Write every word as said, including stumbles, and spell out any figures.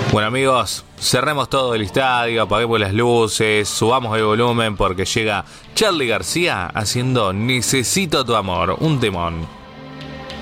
Bueno amigos, cerremos todo el estadio, apaguemos las luces, subamos el volumen porque llega Charly García haciendo Necesito tu amor, un temón.